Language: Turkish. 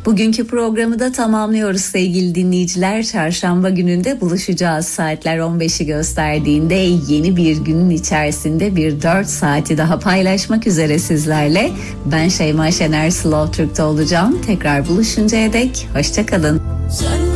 Bugünkü programı da tamamlıyoruz sevgili dinleyiciler. Çarşamba gününde buluşacağız. Saatler 15'i gösterdiğinde yeni bir günün içerisinde bir 4 saati daha paylaşmak üzere sizlerle. Ben Şeyma Şener Slow Türk'te olacağım. Tekrar buluşuncaya dek hoşça kalın.